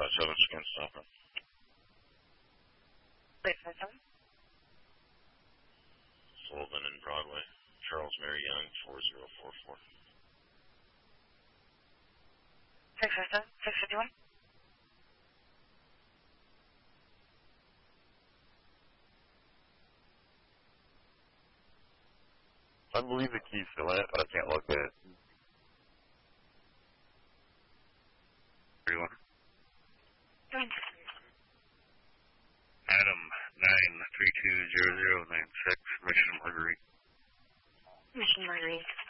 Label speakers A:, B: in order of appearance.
A: 657, scan stopper.
B: 657.
A: Sullivan and Broadway. Charles Mary Young, 4044.
B: 657, 651.
C: I believe the key's still in it, but I can't locate it. 31. Adam 9320096, Mission Marguerite.
B: Mission Marguerite.